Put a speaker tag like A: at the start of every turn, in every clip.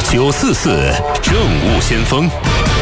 A: 944政务先锋。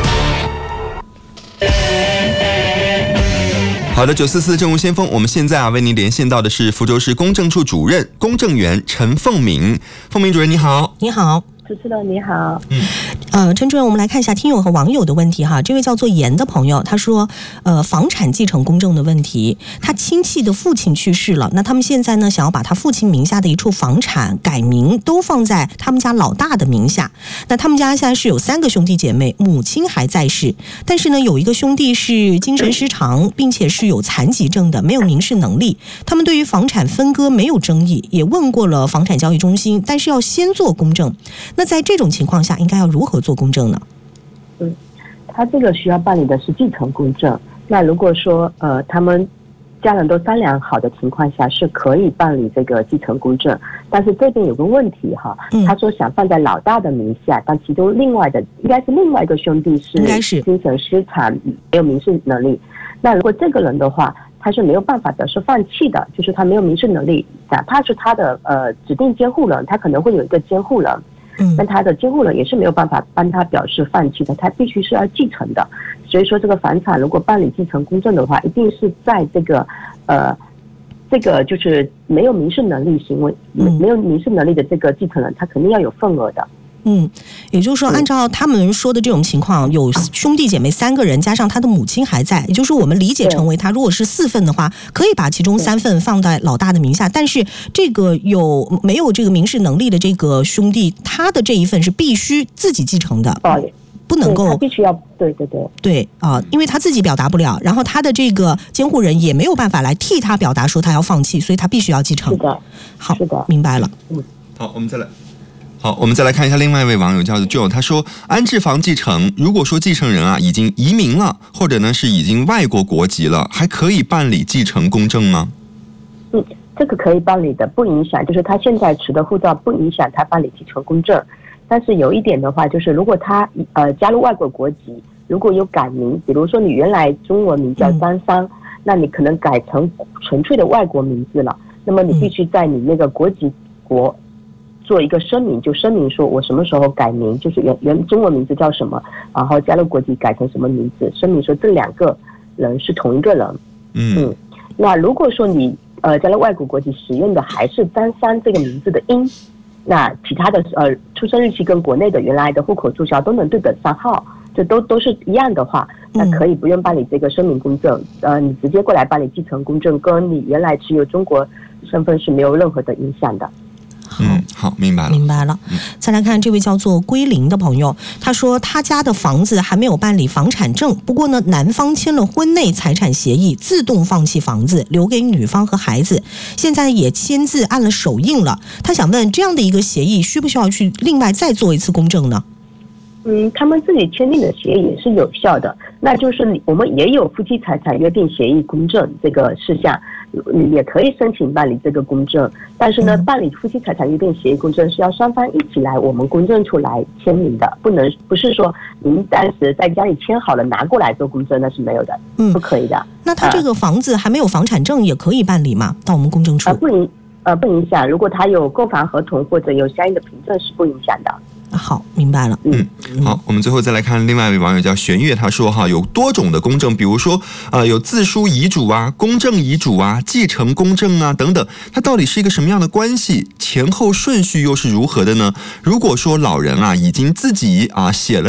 B: 好的，944政务先锋，我们现在为您连线到的是福州市公证处主任公证员陈凤鸣。凤鸣主任你好。
C: 你好，
D: 主持人你好。
C: 陈主任，我们来看一下听友和网友的问题哈。这位叫做严的朋友，他说，房产继承公证的问题，他亲戚的父亲去世了，那他们现在呢，想要把他父亲名下的一处房产改名，都放在他们家老大的名下。那他们家现在是有3个兄弟姐妹，母亲还在世，但是呢，有一个兄弟是精神失常，并且是有残疾证的，没有民事能力。他们对于房产分割没有争议，也问过了房产交易中心，但是要先做公证。那在这种情况下，应该要如何做公证呢？
D: 他这个需要办理的是继承公证。那如果说他们家人都商量好的情况下，是可以办理这个继承公证。但是这边有个问题哈，他说想放在老大的名下，但其中另外的应该是另外一个兄弟是精神失常，没有民事能力。那如果这个人的话，他是没有办法的，是放弃的，就是他没有民事能力，哪怕是他的指定监护人，他可能会有一个监护人。那他的监护人也是没有办法帮他表示放弃的，他必须是要继承的。所以说这个房产如果办理继承公证的话，一定是在这个就是没有民事能力行为，没有民事能力的这个继承人，他肯定要有份额的。
C: 也就是说，按照他们说的这种情况，有兄弟姐妹3个人，加上他的母亲还在，也就是我们理解成为他如果是4份的话，可以把其中3份放在老大的名下，但是这个没有这个民事能力的这个兄弟，他的这一份是必须自己继承的。不能够，
D: 他必须要对
C: 因为他自己表达不了，然后他的这个监护人也没有办法来替他表达说他要放弃，所以他必须要继承。
D: 是的，
C: 好，
D: 是的，
C: 明白了。
B: 好，我们再来看一下另外一位网友叫做 Joe， 他说安置房继承，如果说继承人已经移民了，或者呢是已经外国国籍了，还可以办理继承公证吗？
D: 这个可以办理的，不影响，就是他现在持的护照不影响他办理继承公证。但是有一点的话，就是如果他加入外国国籍，如果有改名，比如说你原来中文名叫张三，那你可能改成纯粹的外国名字了，那么你必须在你那个国籍国做一个声明，就声明说我什么时候改名，就是原中文名字叫什么，然后加入国籍改成什么名字，声明说这2个人是同一个人。那如果说你加入外国国籍使用的还是张三这个名字的音，那其他的出生日期跟国内的原来的户口注销都能对等上号，这都是一样的话，那可以不用办理这个声明公证，你直接过来办理继承公证，跟你原来持有中国身份是没有任何的影响的。
B: 好，明白了。
C: 再来看这位叫做归零的朋友，他说他家的房子还没有办理房产证，不过呢，男方签了婚内财产协议，自动放弃房子，留给女方和孩子，现在也签字按了手印了。他想问，这样的一个协议需不需要去另外再做一次公证呢？
D: 他们自己签订的协议也是有效的，那就是我们也有夫妻财产约定协议公证这个事项，也可以申请办理这个公证。但是呢，办理夫妻财产约定协议公证是要双方一起来我们公证处来签名的，不是说您当时在家里签好了拿过来做公证，那是没有的，不可以的。
C: 那他这个房子还没有房产证也可以办理吗？到我们公证处？
D: 不影响，如果他有购房合同或者有相应的凭证是不影响的。
C: 好，明白了。
B: 好，我们最后再来看另外一位网友叫玄月，他说有多种的公证，比如说有自书遗嘱公证遗嘱继承公证等等，它到底是一个什么样的关系？前后顺序又是如何的呢？如果说老人已经自己写了